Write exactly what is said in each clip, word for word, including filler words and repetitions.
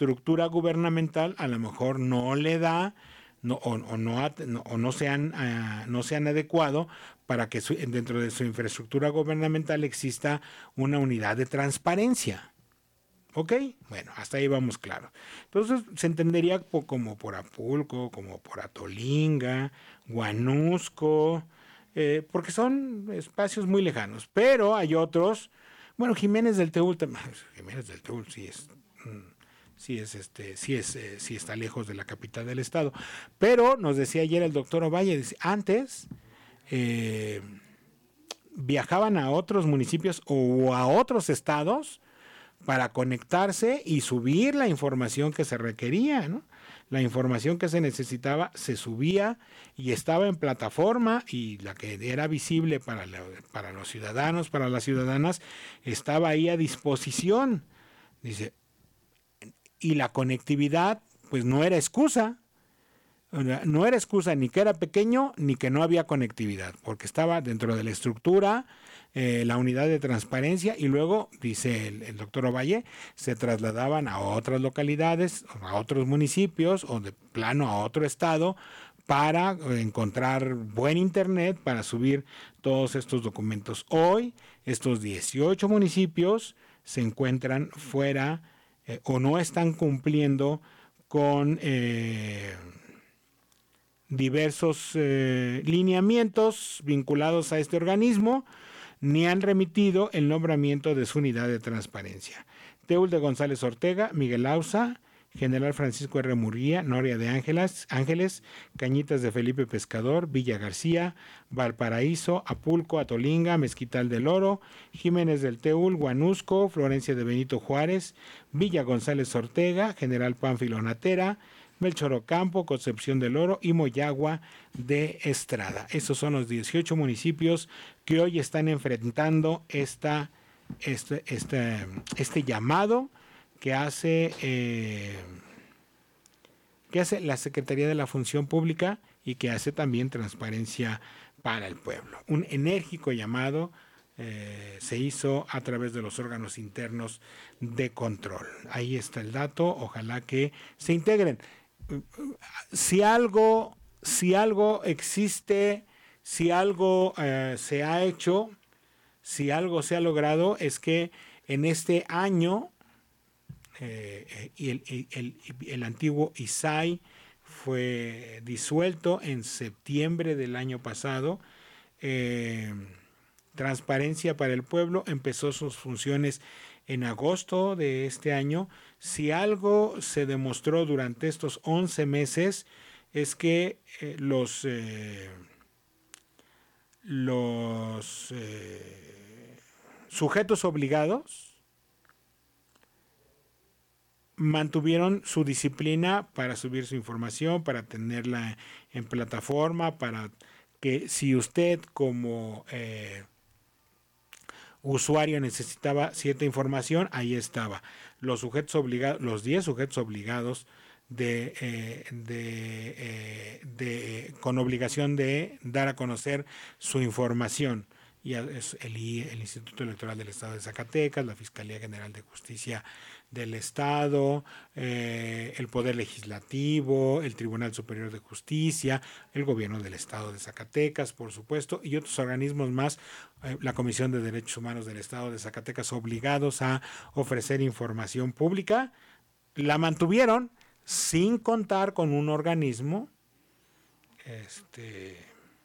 estructura gubernamental a lo mejor no le da no, o, o, no, no, o no, sean, uh, no sean adecuado para que su, dentro de su infraestructura gubernamental exista una unidad de transparencia. ¿Ok? Bueno, hasta ahí vamos claro. Entonces se entendería por, como por Apulco, como por Atolinga, Huanusco, eh, porque son espacios muy lejanos. Pero hay otros, bueno, Jiménez del Teúl, Jiménez del Teúl sí es... Mm, sí es este sí es eh, sí está lejos de la capital del estado, pero nos decía ayer el doctor Ovalle, dice, antes eh, viajaban a otros municipios o a otros estados para conectarse y subir la información que se requería, ¿no? La información que se necesitaba se subía y estaba en plataforma, y la que era visible para, la, para los ciudadanos, para las ciudadanas, estaba ahí a disposición. Dice, y la conectividad pues no era excusa, no era excusa ni que era pequeño ni que no había conectividad, porque estaba dentro de la estructura, eh, la unidad de transparencia, y luego, dice el, el doctor Ovalle, se trasladaban a otras localidades, a otros municipios o de plano a otro estado para encontrar buen internet para subir todos estos documentos. Hoy estos dieciocho municipios se encuentran fuera Eh, o no están cumpliendo con eh, diversos eh, lineamientos vinculados a este organismo, ni han remitido el nombramiento de su unidad de transparencia. Teúl de González Ortega, Miguel Auza, General Francisco R. Murguía, Noria de Ángeles, Ángeles, Cañitas de Felipe Pescador, Villa García, Valparaíso, Apulco, Atolinga, Mezquital del Oro, Jiménez del Teúl, Huanusco, Florencia de Benito Juárez, Villa González Ortega, General Pánfilo Natera, Melchor Ocampo, Concepción del Oro y Moyagua de Estrada. Esos son los dieciocho municipios que hoy están enfrentando esta, este, este, este llamado que hace, eh, que hace la Secretaría de la Función Pública y que hace también Transparencia para el Pueblo. Un enérgico llamado eh, se hizo a través de los órganos internos de control. Ahí está el dato, ojalá que se integren. Si algo, si algo existe, si algo eh, se ha hecho, si algo se ha logrado, es que en este año Eh, y el, el, el antiguo I S A I fue disuelto en septiembre del año pasado. eh, Transparencia para el Pueblo empezó sus funciones en agosto de este año. Si algo se demostró durante estos once meses es que eh, los eh, los eh, sujetos obligados mantuvieron su disciplina para subir su información, para tenerla en plataforma, para que si usted como eh, usuario necesitaba cierta información, ahí estaba. Los sujetos obligados, los diez sujetos obligados de, eh, de, eh, de con obligación de dar a conocer su información. Y es el, el Instituto Electoral del Estado de Zacatecas, la Fiscalía General de Justicia del Estado, eh, el Poder Legislativo, el Tribunal Superior de Justicia, el Gobierno del Estado de Zacatecas, por supuesto, y otros organismos más, eh, la Comisión de Derechos Humanos del Estado de Zacatecas, obligados a ofrecer información pública, la mantuvieron sin contar con un organismo este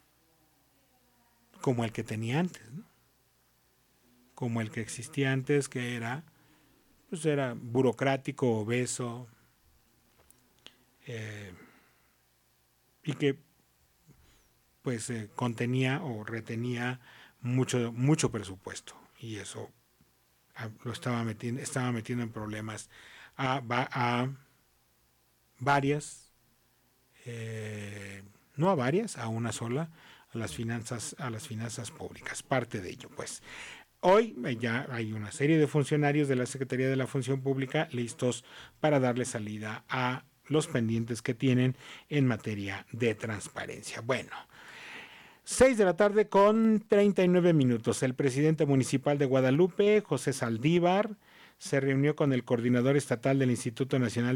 como el que tenía antes, ¿no? Como el que existía antes, que era, pues era burocrático, obeso, eh, y que pues eh, contenía o retenía mucho, mucho presupuesto, y eso a, lo estaba metiendo, estaba metiendo en problemas a, a varias, eh, no a varias, a una sola, a las finanzas, a las finanzas públicas, parte de ello, pues. Hoy ya hay una serie de funcionarios de la Secretaría de la Función Pública listos para darle salida a los pendientes que tienen en materia de transparencia. Bueno, seis de la tarde con treinta y nueve minutos. El presidente municipal de Guadalupe, José Saldívar, se reunió con el coordinador estatal del Instituto Nacional